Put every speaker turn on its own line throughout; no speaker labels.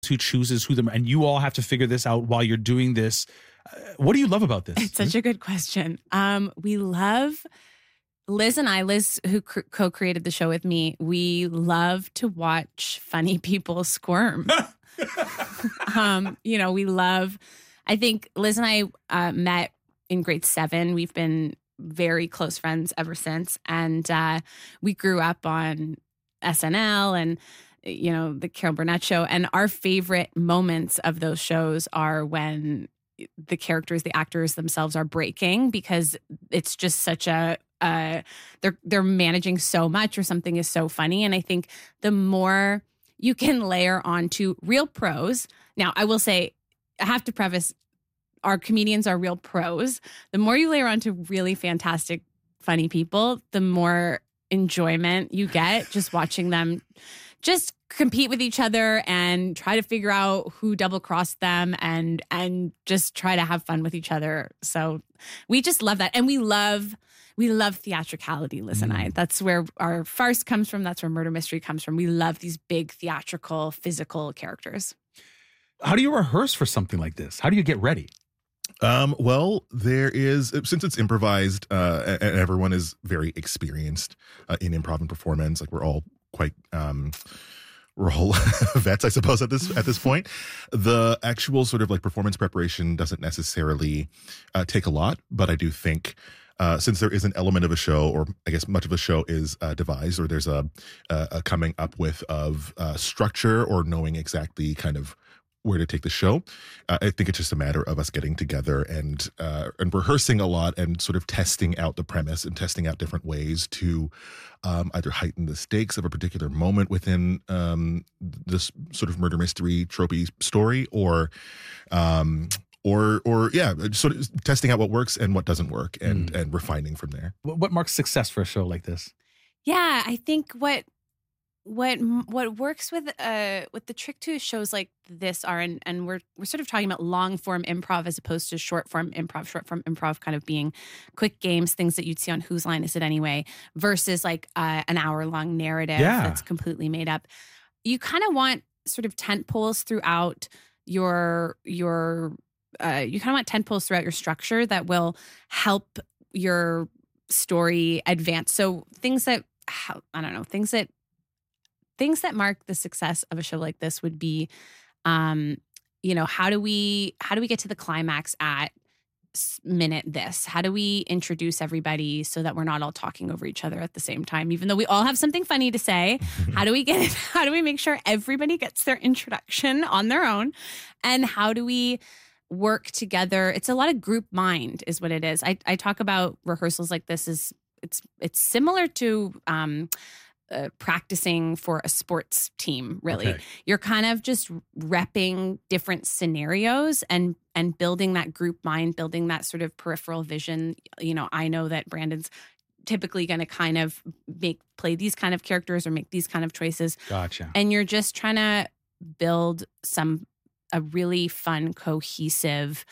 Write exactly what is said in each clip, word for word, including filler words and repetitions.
who chooses who them, and you all have to figure this out while you're doing this. Uh, what do you love about this?
It's such a good question. Um, we love Liz and I, Liz, who c- co-created the show with me, we love to watch funny people squirm. um, you know, we love, I think Liz and I uh, met in grade seven. We've been very close friends ever since. And uh, we grew up on S N L and, you know, the Carol Burnett show. And our favorite moments of those shows are when the characters, the actors themselves are breaking, because it's just such a, uh, they're, they're managing so much, or something is so funny. And I think the more you can layer onto real pros. Now, I will say, I have to preface, our comedians are real pros. The more you layer onto really fantastic, funny people, the more enjoyment you get just watching them just compete with each other and try to figure out who double crossed them, and and just try to have fun with each other. So we just love that. And we love we love theatricality, Liz and I. That's where our farce comes from. That's where murder mystery comes from. We love these big theatrical, physical characters.
How do you rehearse for something like this? How do you get ready?
Um, well, there is, since it's improvised, uh, and everyone is very experienced uh, in improv and performance, like we're all quite, um, we're all vets, I suppose, at this at this point. The actual sort of like performance preparation doesn't necessarily uh, take a lot, but I do think uh, since there is an element of a show, or I guess much of a show is uh, devised, or there's a, a, a coming up with of uh, structure, or knowing exactly kind of where to take the show. Uh, I think it's just a matter of us getting together and uh, and rehearsing a lot, and sort of testing out the premise and testing out different ways to um, either heighten the stakes of a particular moment within um, this sort of murder mystery tropey story, or um, or or yeah, sort of testing out what works and what doesn't work, and mm. and refining from there.
What marks success for a show like this?
Yeah, I think what What what works with uh with the trick to shows like this are, and, and we're we're sort of talking about long form improv as opposed to short form improv, short form improv kind of being quick games, things that you'd see on Whose Line Is It Anyway, versus like uh, an hour long narrative
yeah.
that's completely made up. You kind of want sort of tent poles throughout your your uh, you kind of want tent poles throughout your structure that will help your story advance. So things that I don't know things that. Things that mark the success of a show like this would be, um, you know, how do we how do we get to the climax at minute this? How do we introduce everybody so that we're not all talking over each other at the same time, even though we all have something funny to say? How do we get it? How do we make sure everybody gets their introduction on their own? And how do we work together? It's a lot of group mind is what it is. I, I talk about rehearsals like this as it's it's similar to um, Uh, practicing for a sports team, really. Okay. You're kind of just repping different scenarios and and building that group mind, building that sort of peripheral vision. You know, I know that Brandon's typically going to kind of make play these kind of characters or make these kind of choices.
Gotcha.
And you're just trying to build some a really fun, cohesive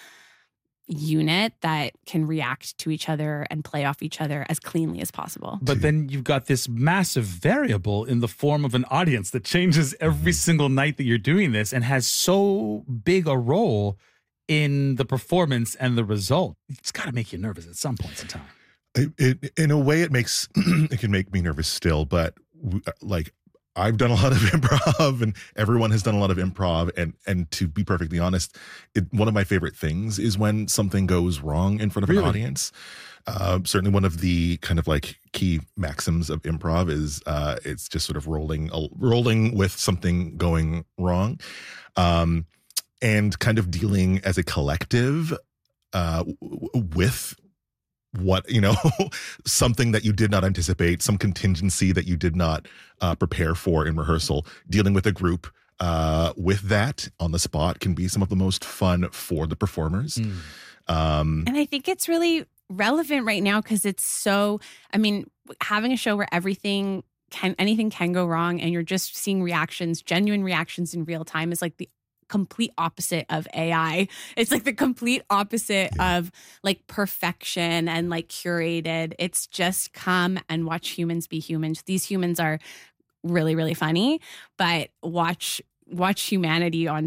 unit that can react to each other and play off each other as cleanly as possible.
But then you've got this massive variable in the form of an audience that changes every single night that you're doing this, and has so big a role in the performance and the result. It's got to make you nervous at some points in time.
It, it, in a way, it makes it can make me nervous still, but like I've done a lot of improv, and everyone has done a lot of improv. And, and to be perfectly honest, it, one of my favorite things is when something goes wrong in front of really? an audience. Uh, certainly one of the kind of like key maxims of improv is uh, it's just sort of rolling, uh, rolling with something going wrong, um, and kind of dealing as a collective uh, w- with what, you know, something that you did not anticipate, some contingency that you did not uh, prepare for in rehearsal. Dealing with a group uh, with that on the spot can be some of the most fun for the performers. Mm. Um,
and I think it's really relevant right now because it's so, I mean, having a show where everything can, anything can go wrong, and you're just seeing reactions, genuine reactions in real time, is like the complete opposite of A I. It's like the complete opposite yeah. of like perfection and like curated. It's just come and watch humans be humans. These humans are really, really funny, but watch watch humanity on